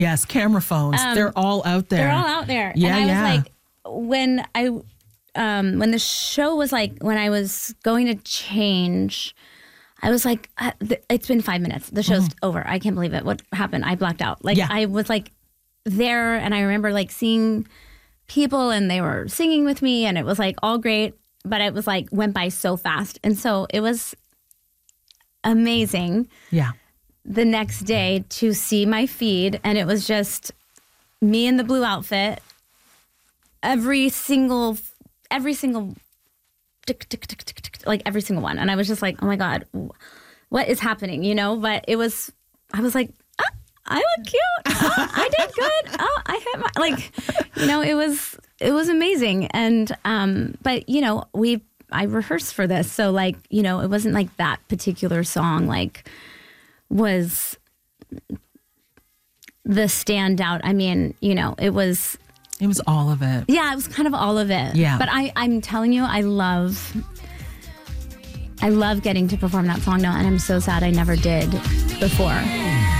Yes, camera phones. They're all out there. They're all out there. Yeah, and I was yeah. like, when the show was like, when I was going to change, I was like, it's been 5 minutes. The show's over. I can't believe it. What happened? I blacked out. Like, I was like there, and I remember like seeing people, and they were singing with me, and it was like all great, but it was like went by so fast. And so it was amazing. Yeah. The next day to see my feed, and it was just me in the blue outfit. Every single tick, tick, tick, tick, tick, like every single one. And I was just like, oh my God, what is happening? You know, but I was like, I look cute. I did good. I hit my, like, you know, it was amazing. And, but you know, I rehearsed for this. So like, you know, it wasn't like that particular song, like was the standout. I mean, you know, it was all of it. Yeah, it was kind of all of it. Yeah. But I'm telling you, I love getting to perform that song now, and I'm so sad I never did before.